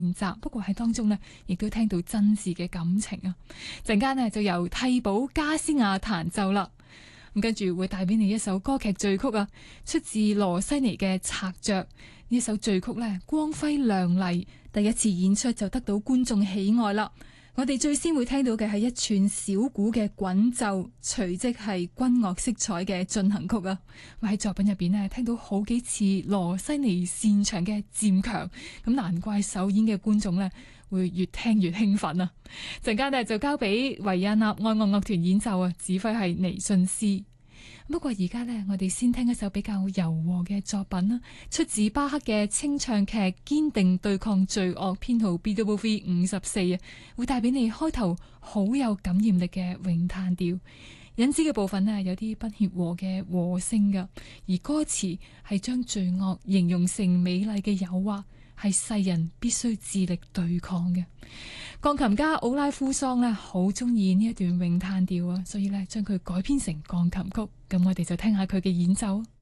練習，不過喺當中呢，亦都聽到真摯嘅感情啊！陣間呢，就由替補加斯亞彈奏啦，咁跟住會帶俾你一首歌劇序曲啊，出自羅西尼嘅《賊雀》。呢首序曲呢，光輝亮麗，第一次演出就得到觀眾喜愛啦。我哋最先會聽到嘅係一串小鼓嘅滾奏，隨即係軍樂色彩嘅進行曲啊！我喺作品入邊呢，聽到好幾次羅西尼擅長嘅漸強，咁難怪首演嘅觀眾呢會越聽越興奮啊！陣間呢就交俾維也納愛樂樂團演奏啊，指揮係尼遜斯。不過而家呢，我哋先聽一首比較柔和嘅作品啦，出自巴赫嘅清唱劇《堅定對抗罪惡》編號 BWV 54啊，會帶俾你開頭好有感染力嘅詠嘆調，引子嘅部分呢，有啲不協和嘅和聲噶，而歌詞係將罪惡形容成美麗嘅誘惑，係世人必須致力對抗嘅。鋼琴家奧拉夫桑呢，好中意呢一段詠嘆調啊，所以呢，將佢改編成鋼琴曲。咁我哋就聽下佢嘅演奏。